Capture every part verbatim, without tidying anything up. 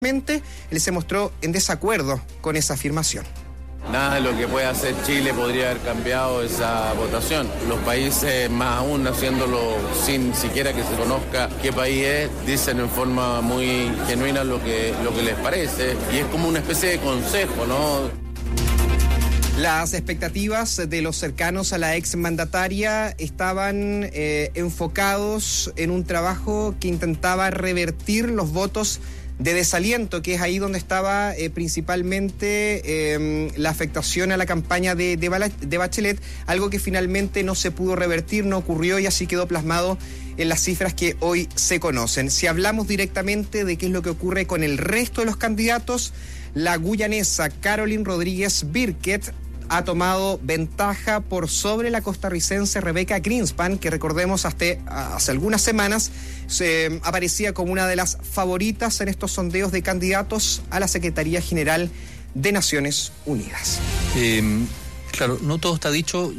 Él se mostró en desacuerdo con esa afirmación. Nada de lo que puede hacer Chile podría haber cambiado esa votación. Los países, más aún haciéndolo sin siquiera que se conozca qué país es, dicen en forma muy genuina lo que, lo que les parece. Y es como una especie de consejo, ¿no? Las expectativas de los cercanos a la exmandataria estaban eh, enfocados en un trabajo que intentaba revertir los votos de desaliento, que es ahí donde estaba eh, principalmente eh, la afectación a la campaña de, de, de Bachelet, algo que finalmente no se pudo revertir, no ocurrió y así quedó plasmado en las cifras que hoy se conocen. Si hablamos directamente de qué es lo que ocurre con el resto de los candidatos, la guyanesa Caroline Rodríguez Birkett ha tomado ventaja por sobre la costarricense Rebecca Greenspan, que recordemos hasta hace algunas semanas se aparecía como una de las favoritas en estos sondeos de candidatos a la Secretaría General de Naciones Unidas. Eh, claro, no todo está dicho.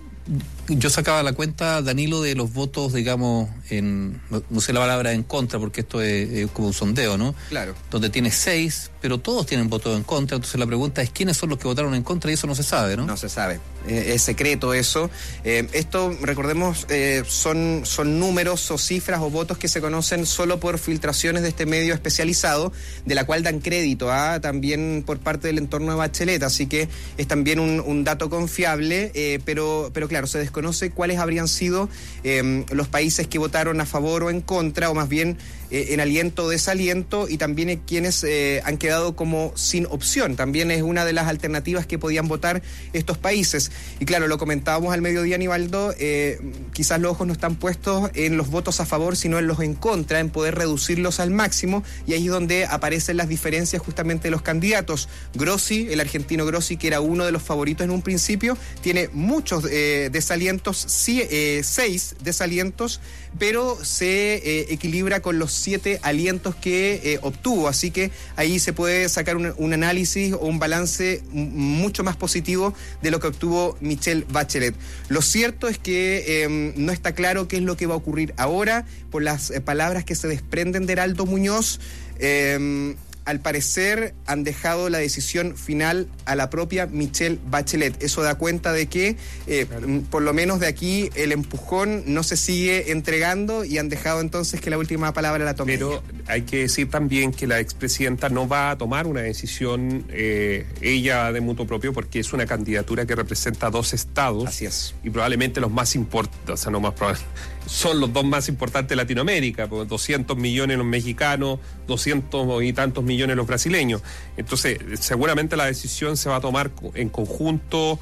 Yo sacaba la cuenta, Danilo, de los votos, digamos, en no, no sé la palabra en contra, porque esto es, es como un sondeo, ¿no? Claro. Donde tiene seis, pero todos tienen votos en contra, entonces la pregunta es quiénes son los que votaron en contra y eso no se sabe, ¿no? No se sabe, eh, es secreto eso. Eh, esto, recordemos, eh, son, son números o cifras o votos que se conocen solo por filtraciones de este medio especializado, de la cual dan crédito a también por parte del entorno de Bachelet, así que es también un, un dato confiable, eh, pero, pero claro, se desconoce cuáles habrían sido eh, los países que votaron a favor o en contra, o más bien eh, en aliento o desaliento, y también eh, quienes eh, han quedado como sin opción. También es una de las alternativas que podían votar estos países. Y claro, lo comentábamos al mediodía, Aníbaldo, eh, quizás los ojos no están puestos en los votos a favor, sino en los en contra, en poder reducirlos al máximo, y ahí es donde aparecen las diferencias justamente de los candidatos. Grossi, el argentino Grossi, que era uno de los favoritos en un principio, tiene muchos eh, desalientos, sí, eh, seis desalientos, pero se eh, equilibra con los siete alientos que eh, obtuvo, así que ahí se puede sacar un, un análisis o un balance m- mucho más positivo de lo que obtuvo Michelle Bachelet. Lo cierto es que eh, no está claro qué es lo que va a ocurrir ahora, por las eh, palabras que se desprenden de Heraldo Muñoz. eh, Al parecer han dejado la decisión final a la propia Michelle Bachelet. Eso da cuenta de que, eh, claro. por lo menos de aquí, el empujón no se sigue entregando y han dejado entonces que la última palabra la tome. Pero hay que decir también que la expresidenta no va a tomar una decisión eh, ella de mutuo propio, porque es una candidatura que representa dos estados. Así es. Y probablemente los más importantes, o sea, no más probable, son los dos más importantes de Latinoamérica, pues doscientos millones los mexicanos, doscientos y tantos millones los brasileños. Entonces, seguramente la decisión se va a tomar en conjunto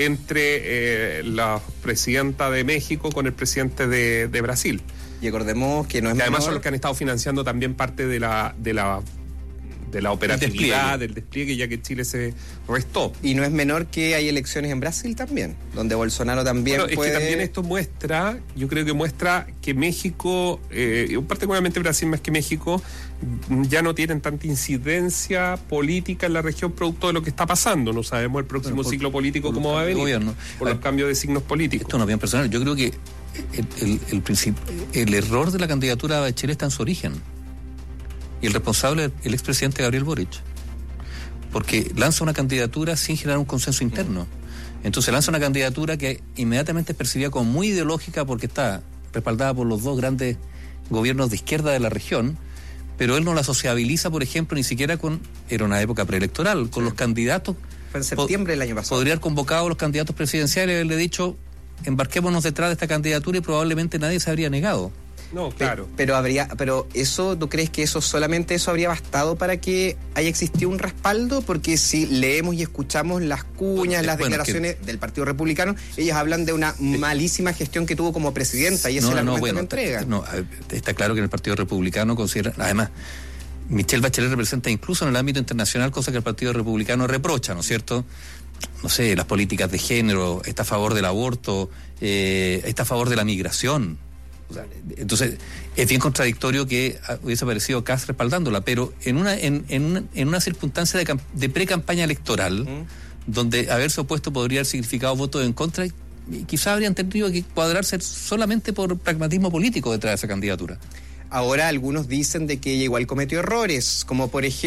entre eh, la presidenta de México con el presidente de, de Brasil. Y recordemos que no es que además menor... son los que han estado financiando también parte de la de la de la operatividad, del despliegue, ya que Chile se restó. Y no es menor que hay elecciones en Brasil también, donde Bolsonaro también bueno, puede... es que también esto muestra, yo creo que muestra que México, eh, particularmente Brasil más que México, ya no tienen tanta incidencia política en la región producto de lo que está pasando. No sabemos el próximo bueno, por, ciclo político cómo va a venir, gobierno. por los cambios de signos políticos. Esto no es bien personal, yo creo que el, el, el, princip- el error de la candidatura de Bachelet está en su origen. Y el responsable es el expresidente Gabriel Boric, porque lanza una candidatura sin generar un consenso interno. Entonces lanza una candidatura que inmediatamente es percibida como muy ideológica porque está respaldada por los dos grandes gobiernos de izquierda de la región, pero él no la sociabiliza, por ejemplo, ni siquiera con, era una época preelectoral, con sí. los candidatos. Fue en septiembre del año pasado. Podría haber convocado a los candidatos presidenciales y haberle dicho, embarquémonos detrás de esta candidatura, y probablemente nadie se habría negado. No, claro. Pero, pero habría, pero eso, ¿tú crees que eso solamente eso habría bastado para que haya existido un respaldo? Porque si leemos y escuchamos las cuñas, las bueno, declaraciones que... del Partido Republicano, ellos hablan de una malísima gestión que tuvo como presidenta, y ese no, es el argumento no, bueno, que entrega. No, está claro que en el Partido Republicano considera, además, Michelle Bachelet representa incluso en el ámbito internacional cosas que el Partido Republicano reprocha, ¿no es cierto? No sé, las políticas de género, está a favor del aborto, eh, está a favor de la migración. Entonces, es bien contradictorio que hubiese aparecido Kast respaldándola, pero en una en, en, una, en una circunstancia de, de pre-campaña electoral, ¿Mm? donde haberse opuesto podría haber significado votos en contra, y quizás habrían tenido que cuadrarse solamente por pragmatismo político detrás de esa candidatura. Ahora algunos dicen de que ella igual cometió errores, como por ejemplo